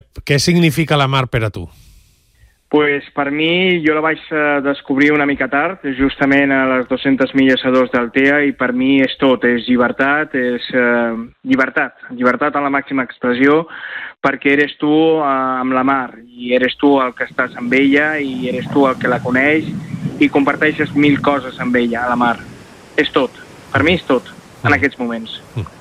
Què significa la mar per a tu? Pues per mi, jo la vaig descobrir una mica tard, justament a les 200 milles a 2 d'Altea, i per mi és tot, és llibertat, és llibertat en la màxima expressió, perquè eres tu amb la mar, i eres tu el que estàs amb ella, i eres tu el que la coneix, i comparteixes 1000 coses amb ella, a la mar. És tot, per mi és tot, en aquests moments.